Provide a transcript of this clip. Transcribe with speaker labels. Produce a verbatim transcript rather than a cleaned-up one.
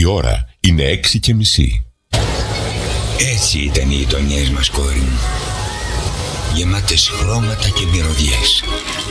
Speaker 1: ώρα είναι έξι και μισή.
Speaker 2: Έτσι ήταν οι γειτονιές μας, κόρη μου. Γεμάτες χρώματα και μυρωδιές.